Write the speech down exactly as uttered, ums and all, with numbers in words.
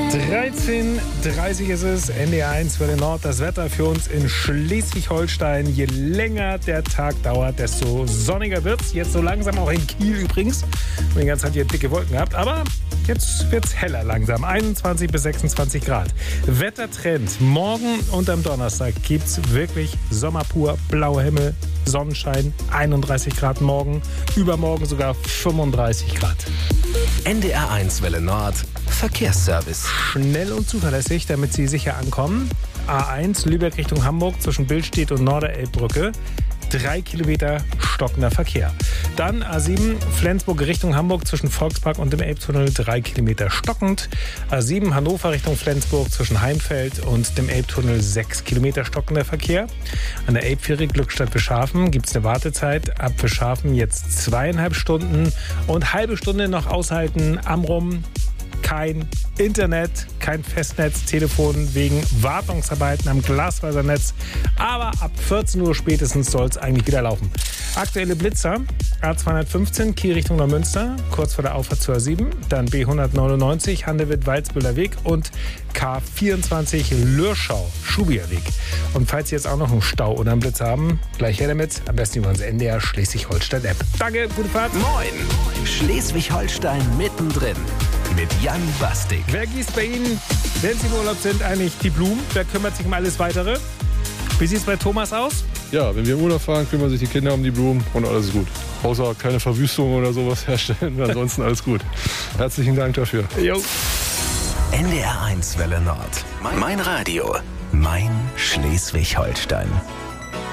dreizehn Uhr dreißig ist es, N D R eins Welle Nord. Das Wetter für uns in Schleswig-Holstein. Je länger der Tag dauert, desto sonniger wird's. Jetzt so langsam auch in Kiel übrigens. Wir die ganze Zeit hier dicke Wolken gehabt. Aber jetzt wird's heller langsam. einundzwanzig bis sechsundzwanzig Grad. Wettertrend. Morgen und am Donnerstag gibt's wirklich Sommer pur. Blauer Himmel, Sonnenschein. einunddreißig Grad morgen. Übermorgen sogar fünfunddreißig Grad. N D R eins Welle Nord. Verkehrsservice. Schnell und zuverlässig, damit Sie sicher ankommen. A eins Lübeck Richtung Hamburg zwischen Billstedt und Norderelbbrücke. Drei Kilometer stockender Verkehr. Dann A sieben Flensburg Richtung Hamburg zwischen Volkspark und dem Elbtunnel. Drei Kilometer stockend. A sieben Hannover Richtung Flensburg zwischen Heimfeld und dem Elbtunnel. Sechs Kilometer stockender Verkehr. An der Elbfähre Glückstadt Bischhafen gibt es eine Wartezeit. Ab Bischhafen jetzt zweieinhalb Stunden und halbe Stunde noch aushalten. Amrum. Kein Internet, kein Festnetztelefon wegen Wartungsarbeiten am Glasfasernetz. Aber ab vierzehn Uhr spätestens soll es eigentlich wieder laufen. Aktuelle Blitzer, A zweihundertfünfzehn Kiel Richtung Neumünster, kurz vor der Auffahrt zur A sieben. Dann B hundertneunundneunzig Handewitt-Walzbühler Weg und K vierundzwanzig Lürschau, Schubierweg. Weg. Und falls Sie jetzt auch noch einen Stau oder einen Blitz haben, gleich her damit. Am besten über unsere N D R Schleswig-Holstein-App. Danke, gute Fahrt. Moin, Schleswig-Holstein mittendrin. Mit Jan Bastik. Wer gießt bei Ihnen, wenn Sie im Urlaub sind, eigentlich die Blumen? Wer kümmert sich um alles Weitere? Wie sieht es bei Thomas aus? Ja, wenn wir im Urlaub fahren, kümmern sich die Kinder um die Blumen und alles ist gut. Außer keine Verwüstung oder sowas herstellen, ansonsten alles gut. Herzlichen Dank dafür. Jo. N D R eins Welle Nord. Mein Radio. Mein Schleswig-Holstein.